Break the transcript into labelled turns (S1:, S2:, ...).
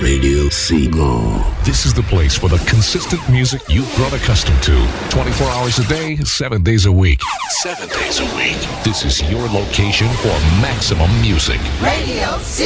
S1: Radio Sigo.
S2: This is the place for the consistent music you've grown accustomed to. 24 hours a day, 7 days a week. 7 days a week. This is your location for maximum music.
S3: Radio Sigo.